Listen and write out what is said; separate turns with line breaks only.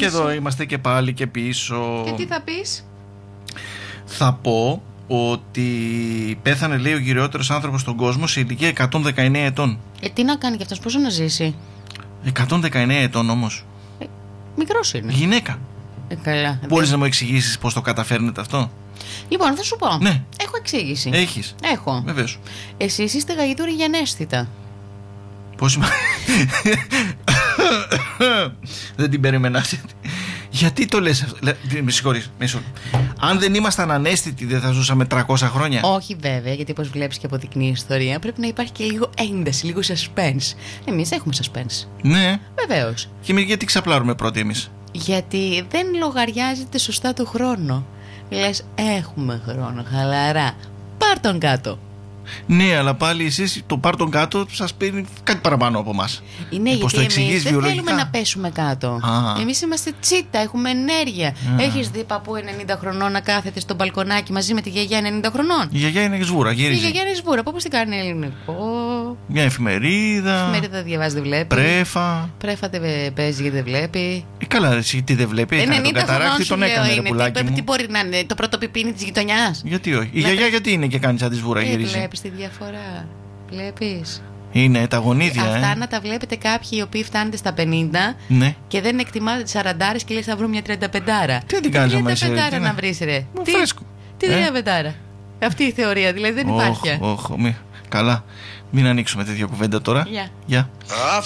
Και εδώ είμαστε και πάλι και πίσω.
Και τι θα πεις?
Θα πω ότι πέθανε, λέει, ο γυριότερος άνθρωπος στον κόσμο σε ηλικία 119 ετών.
Τι να κάνει κι αυτός, πόσο να ζήσει?
119 ετών όμως.
Μικρός είναι.
Γυναίκα.
Καλά.
Μπορείς να μου εξηγήσεις πώς το καταφέρνετε αυτό?
Λοιπόν, θα σου πω.
Ναι.
Έχω εξήγηση.
Έχεις?
Έχω.
Βεβαίως.
Εσείς είστε γαϊδούροι γενέσθητα.
Πώς δεν την περίμενα. Γιατί το λες αυτό? Με συγχωρείς. Αν δεν ήμασταν αναίσθητοι, δεν θα ζούσαμε 300 χρόνια?
Όχι βέβαια, γιατί όπως βλέπεις και αποδεικνύει η ιστορία, πρέπει να υπάρχει και λίγο ένταση, λίγο suspense. Εμείς έχουμε suspense.
Ναι.
Βεβαίως.
Και γιατί ξαπλάρουμε πρώτοι εμείς?
Γιατί δεν λογαριάζεται σωστά το χρόνο. Λες, έχουμε χρόνο, χαλαρά. Πάρ' τον κάτω.
Ναι, αλλά πάλι εσείς το πάρ' τον κάτω σας παίρνει κάτι παραπάνω από εμάς.
Είναι γιατί εμείς δεν θέλουμε να πέσουμε κάτω. Εμείς είμαστε τσίτα, έχουμε ενέργεια. Έχεις δει παππού 90 χρονών να κάθεται στο μπαλκονάκι μαζί με τη γιαγιά 90 χρονών?
Η γιαγιά είναι σβούρα, γύριζε.
Η γιαγιά είναι σβούρα, πώς την κάνει ελληνικό?
Μια εφημερίδα.
Εφημερίδα διαβάζει, δεν βλέπει.
Πρέφα.
Πρέφα δεν παίζει γιατί δεν βλέπει.
Καλά, εσύ τι δεν βλέπει? Έκανε τον καταράκτη, τον έκανε, ρε πουλάκι μου.
Τι μπορεί να είναι, το πρώτο πιπίνι της γειτονιάς?
Γιατί όχι? Η γιαγιά γιατί είναι και κάνει σαν τη σβούρα, γυρίζει?
Βλέπεις τη διαφορά? Βλέπεις?
Είναι τα γονίδια.
Αυτά να τα βλέπετε κάποιοι οι οποίοι φτάνετε στα 50,
ναι,
και δεν εκτιμάτε τις 40 και λες θα βρω μια 35.
Τι την κάνεις αμέσως?
35 να βρεις, ρε. Τι 35? Αυτή η θεωρία δηλαδή δεν υπάρχει.
Καλά, μην ανοίξουμε τέτοια κουβέντα τώρα.
Γεια.